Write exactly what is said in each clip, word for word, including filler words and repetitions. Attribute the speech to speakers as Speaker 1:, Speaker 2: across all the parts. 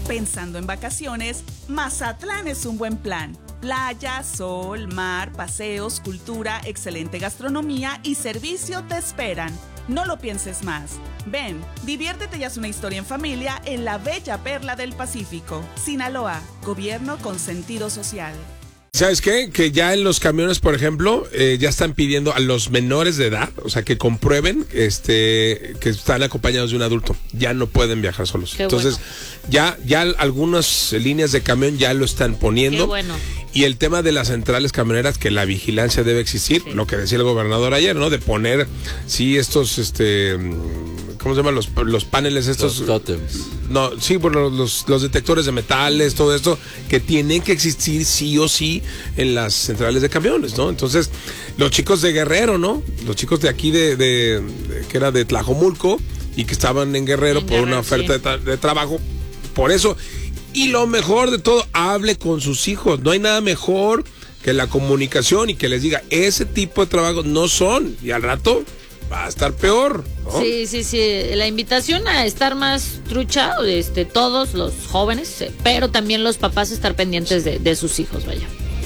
Speaker 1: Pensando en vacaciones, Mazatlán es un buen plan. Playa, sol, mar, paseos, cultura, excelente gastronomía y servicio te esperan. No lo pienses más. Ven, diviértete y haz una historia en familia en la bella perla del Pacífico. Sinaloa, gobierno con sentido social.
Speaker 2: ¿Sabes qué? Que ya en los camiones, por ejemplo, eh, ya están pidiendo a los menores de edad, o sea, que comprueben este, que están acompañados de un adulto. Ya no pueden viajar solos.
Speaker 3: Qué
Speaker 2: Entonces,
Speaker 3: bueno.
Speaker 2: ya, ya algunas líneas de camión ya lo están poniendo.
Speaker 3: Qué bueno.
Speaker 2: Y el tema de las centrales camioneras, que la vigilancia debe existir, sí. Lo que decía el gobernador ayer, ¿no? De poner, sí, estos, este, ¿cómo se llaman? Los, los paneles estos.
Speaker 4: Los tótems.
Speaker 2: No, sí, bueno, los, los detectores de metales, todo esto, que tienen que existir sí o sí en las centrales de camiones, ¿no? Entonces, los chicos de Guerrero, ¿no? Los chicos de aquí de, de, de que era de Tlajomulco y que estaban en Guerrero en por Guerrero, una oferta sí. de, tra- de trabajo, por eso. Y lo mejor de todo, hable con sus hijos. No hay nada mejor que la comunicación y que les diga, ese tipo de trabajos no son. Y al rato va a estar peor, ¿no?
Speaker 3: Sí, sí, sí. La invitación a estar más trucha, este, todos los jóvenes, pero también los papás estar pendientes de, de sus hijos, vaya.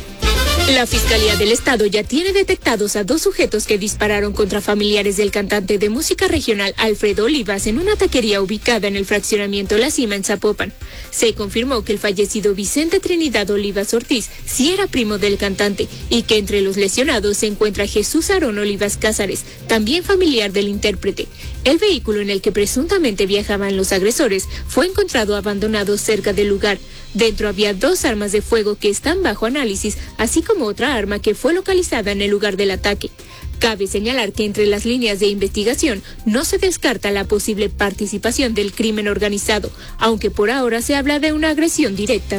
Speaker 5: La Fiscalía del Estado ya tiene detectados a dos sujetos que dispararon contra familiares del cantante de música regional Alfredo Olivas en una taquería ubicada en el fraccionamiento La Cima en Zapopan. Se confirmó que el fallecido Vicente Trinidad Olivas Ortiz sí era primo del cantante y que entre los lesionados se encuentra Jesús Aarón Olivas Cázares, también familiar del intérprete. El vehículo en el que presuntamente viajaban los agresores fue encontrado abandonado cerca del lugar. Dentro había dos armas de fuego que están bajo análisis, así como otra arma que fue localizada en el lugar del ataque. Cabe señalar que entre las líneas de investigación no se descarta la posible participación del crimen organizado, aunque por ahora se habla de una agresión directa.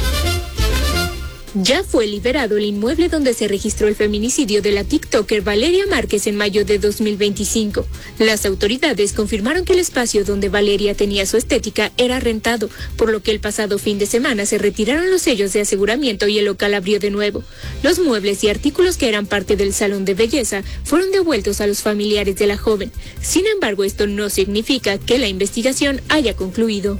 Speaker 5: Ya fue liberado el inmueble donde se registró el feminicidio de la TikToker Valeria Márquez en mayo de dos mil veinticinco. Las autoridades confirmaron que el espacio donde Valeria tenía su estética era rentado, por lo que el pasado fin de semana se retiraron los sellos de aseguramiento y el local abrió de nuevo. Los muebles y artículos que eran parte del salón de belleza fueron devueltos a los familiares de la joven. Sin embargo, esto no significa que la investigación haya concluido.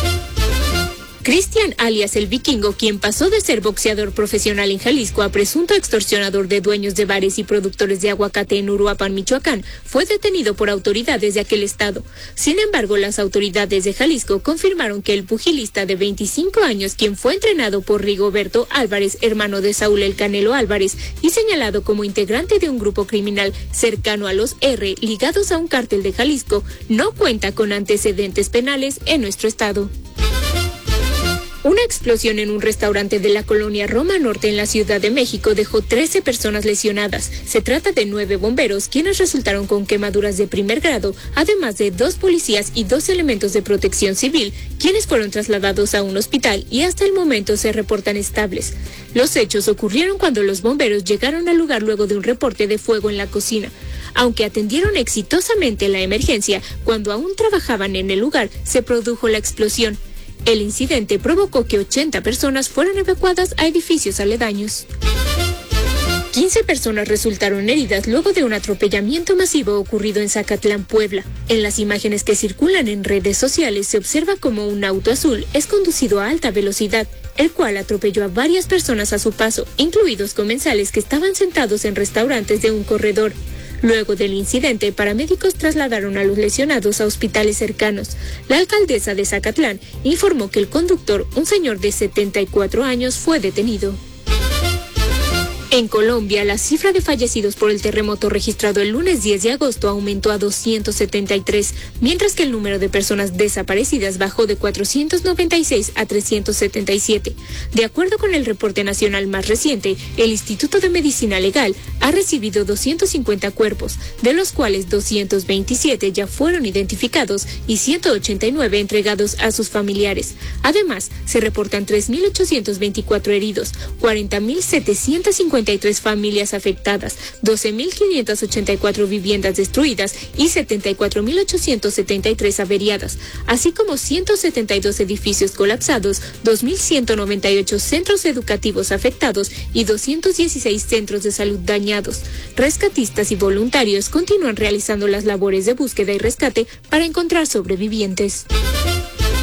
Speaker 5: Cristian alias el Vikingo, quien pasó de ser boxeador profesional en Jalisco a presunto extorsionador de dueños de bares y productores de aguacate en Uruapan, Michoacán, fue detenido por autoridades de aquel estado. Sin embargo, las autoridades de Jalisco confirmaron que el pugilista de veinticinco años, quien fue entrenado por Rigoberto Álvarez, hermano de Saúl El Canelo Álvarez, y señalado como integrante de un grupo criminal cercano a los R, ligados a un cártel de Jalisco, no cuenta con antecedentes penales en nuestro estado. Una explosión en un restaurante de la colonia Roma Norte en la Ciudad de México dejó trece personas lesionadas. Se trata de nueve bomberos, quienes resultaron con quemaduras de primer grado, además de dos policías y dos elementos de protección civil, quienes fueron trasladados a un hospital y hasta el momento se reportan estables. Los hechos ocurrieron cuando los bomberos llegaron al lugar luego de un reporte de fuego en la cocina. Aunque atendieron exitosamente la emergencia, cuando aún trabajaban en el lugar, se produjo la explosión. El incidente provocó que ochenta personas fueran evacuadas a edificios aledaños. quince personas resultaron heridas luego de un atropellamiento masivo ocurrido en Zacatlán, Puebla. En las imágenes que circulan en redes sociales se observa como un auto azul es conducido a alta velocidad, el cual atropelló a varias personas a su paso, incluidos comensales que estaban sentados en restaurantes de un corredor. Luego del incidente, paramédicos trasladaron a los lesionados a hospitales cercanos. La alcaldesa de Zacatlán informó que el conductor, un señor de setenta y cuatro años, fue detenido. En Colombia, la cifra de fallecidos por el terremoto registrado el lunes diez de agosto aumentó a doscientos setenta y tres, mientras que el número de personas desaparecidas bajó de cuatrocientos noventa y seis a trescientos setenta y siete. De acuerdo con el reporte nacional más reciente, el Instituto de Medicina Legal ha recibido doscientos cincuenta cuerpos, de los cuales doscientos veintisiete ya fueron identificados y ciento ochenta y nueve entregados a sus familiares. Además, se reportan tres mil ochocientos veinticuatro heridos, cuarenta mil setecientos cincuenta y tres familias afectadas, doce mil quinientas ochenta y cuatro viviendas destruidas y setenta y cuatro mil ochocientos setenta y tres averiadas, así como ciento setenta y dos edificios colapsados, dos mil ciento noventa y ocho centros educativos afectados y doscientos dieciséis centros de salud dañados. Rescatistas y voluntarios continúan realizando las labores de búsqueda y rescate para encontrar sobrevivientes.